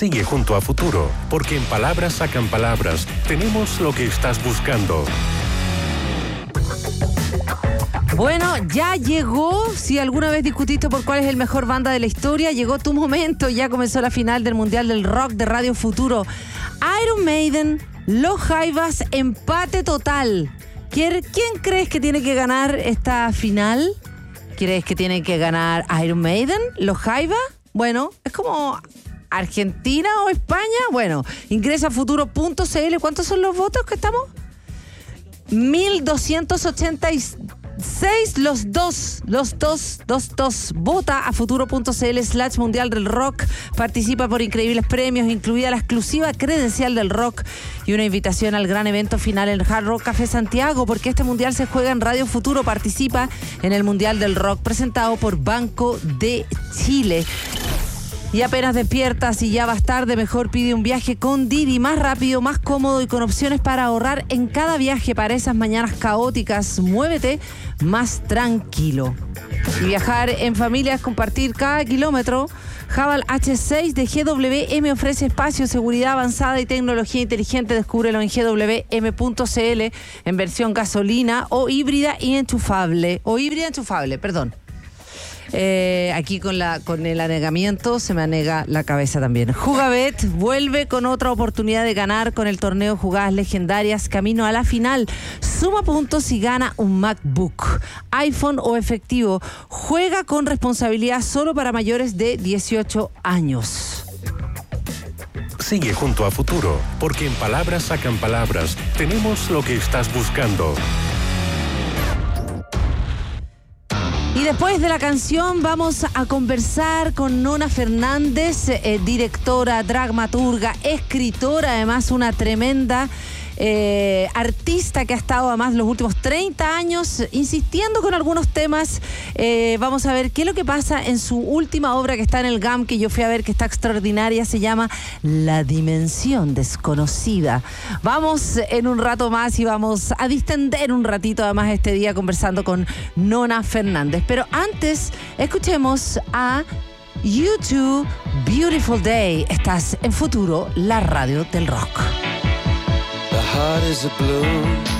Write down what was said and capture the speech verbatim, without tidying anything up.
Sigue junto a Futuro, porque en Palabras Sacan Palabras tenemos lo que estás buscando. Bueno, ya llegó, si alguna vez discutiste por cuál es el mejor banda de la historia, llegó tu momento, ya comenzó la final del Mundial del Rock de Radio Futuro. Iron Maiden, Los Jaivas, empate total. ¿Quién crees que tiene que ganar esta final? ¿Crees que tiene que ganar Iron Maiden, Los Jaivas? Bueno, es como Argentina o España. Bueno, ingresa a futuro punto c l. ¿Cuántos son los votos que estamos? mil doscientos ochenta y seis, los dos, los dos, dos, dos. Vota a futuro.cl slash mundial del rock. Participa por increíbles premios, incluida la exclusiva credencial del rock y una invitación al gran evento final en Hard Rock Café Santiago, porque este mundial se juega en Radio Futuro. Participa en el Mundial del Rock presentado por Banco de Chile. Y apenas despiertas y ya vas tarde, mejor pide un viaje con Didi, más rápido, más cómodo y con opciones para ahorrar en cada viaje para esas mañanas caóticas. Muévete más tranquilo. Y viajar en familia es compartir cada kilómetro. Haval H seis de G W M ofrece espacio, seguridad avanzada y tecnología inteligente. Descúbrelo en g w m punto c l en versión gasolina o híbrida y enchufable. O híbrida enchufable, perdón. Eh, aquí con, la, con el anegamiento se me anega la cabeza también. Jugabet vuelve con otra oportunidad de ganar con el torneo Jugadas Legendarias camino a la final. Suma puntos y gana un MacBook, iPhone o efectivo. Juega con responsabilidad solo para mayores de dieciocho años. Sigue junto a Futuro, porque en Palabras Sacan Palabras tenemos lo que estás buscando. Y después de la canción vamos a conversar con Nona Fernández, eh, directora, dramaturga, escritora, además una tremenda eh, artista que ha estado además los últimos treinta años insistiendo con algunos temas. Eh, vamos a ver qué es lo que pasa en su última obra que está en el G A M, que yo fui a ver, que está extraordinaria, se llama La Dimensión Desconocida. Vamos en un rato más y vamos a distender un ratito además este día conversando con Nona Fernández. Pero antes, escuchemos a U dos, Beautiful Day. Estás en Futuro, la radio del rock. The heart is a blue